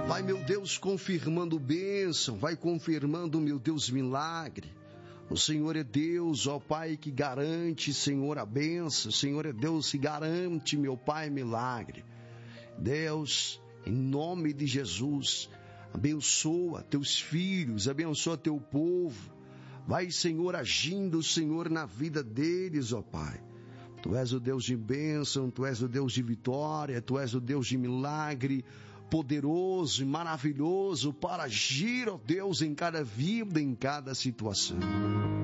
Vai, meu Deus, confirmando bênção, vai confirmando, meu Deus, milagre. O Senhor é Deus, ó Pai, que garante, Senhor, a bênção. O Senhor é Deus que garante, meu Pai, milagre. Deus, em nome de Jesus, abençoa teus filhos, abençoa teu povo. Vai, Senhor, agindo, Senhor, na vida deles, ó Pai. Tu és o Deus de bênção, Tu és o Deus de vitória, Tu és o Deus de milagre, poderoso e maravilhoso para agir, ó Deus, em cada vida, em cada situação.